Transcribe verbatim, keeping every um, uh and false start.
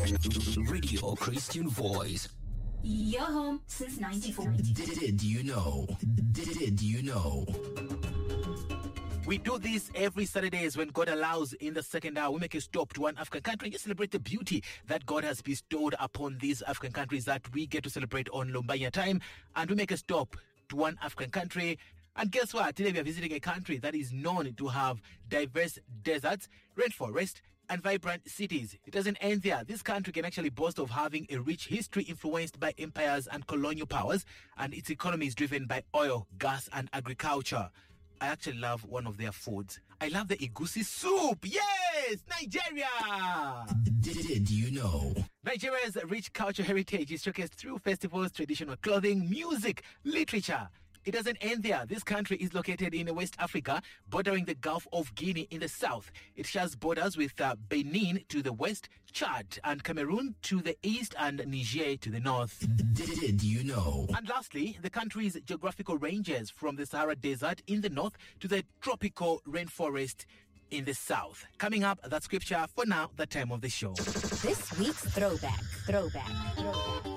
Radio Christian Voice. Your home since ninety-four. Did you know? Did you know? We do this every Saturdays when God allows. In the second hour, we make a stop to one African country and just celebrate the beauty that God has bestowed upon these African countries that we get to celebrate on Lombanya time. And we make a stop to one African country. And guess what? Today we are visiting a country that is known to have diverse deserts, rainforest, and vibrant cities. It doesn't end there. This country can actually boast of having a rich history influenced by empires and colonial powers, and its economy is driven by oil, gas, and agriculture. I actually love one of their foods. I love the egusi soup. Yes! Nigeria! Did you know? Nigeria's rich cultural heritage is showcased through festivals, traditional clothing, music, literature. It doesn't end there. This country is located in West Africa, bordering the Gulf of Guinea in the south. It shares borders with uh, Benin to the west, Chad and Cameroon to the east, and Niger to the north. Did you know? And lastly, the country's geographical ranges from the Sahara Desert in the north to the tropical rainforest in the south. Coming up, that scripture for now, the time of the show. This week's throwback. Throwback. Throwback.